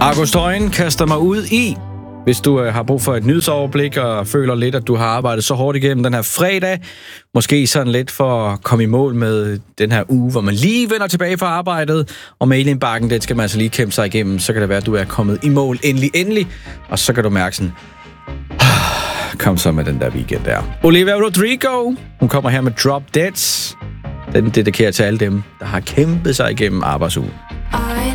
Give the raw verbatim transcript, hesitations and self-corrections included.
August Højen kaster mig ud i, hvis du øh, har brug for et nyhedsoverblik og føler lidt, at du har arbejdet så hårdt igennem den her fredag. Måske sådan lidt for at komme i mål med den her uge, hvor man lige vender tilbage fra arbejdet. Og mailindbakken, den skal man altså lige kæmpe sig igennem. Så kan det være, at du er kommet i mål endelig, endelig. Og så kan du mærke sådan, kom så med den der weekend der. Olivia Rodrigo, hun kommer her med Drop Deads. Den dedikerer til alle dem, der har kæmpet sig igennem arbejdsugen.